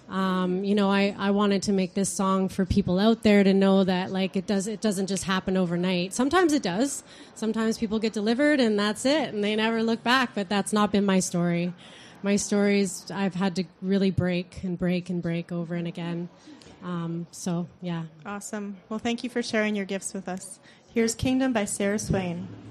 I wanted to make this song for people out there to know that like it doesn't just happen overnight. Sometimes it does. Sometimes people get delivered and that's it, and they never look back. But that's not been my story. My stories, I've had to really break over and again. So yeah. Awesome. Well, thank you for sharing your gifts with us. Here's Kingdom by Sarah Swain.